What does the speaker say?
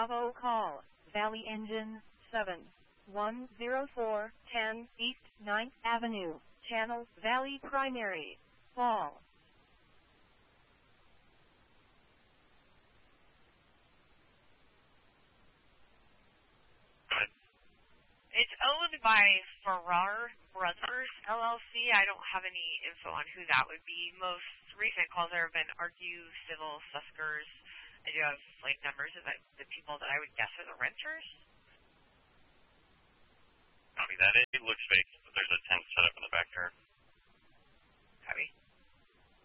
Bravo call, Valley Engine 710410 East 9th Avenue, Channel Valley Primary, Fall. It's owned by Farrar Brothers, LLC. I don't have any info on who that would be. Most recent calls there have been Argue, Civil, Suskers. I do have, numbers of the people that I would guess are the renters. Copy that. It looks fake, but there's a tent set up in the backyard. Copy.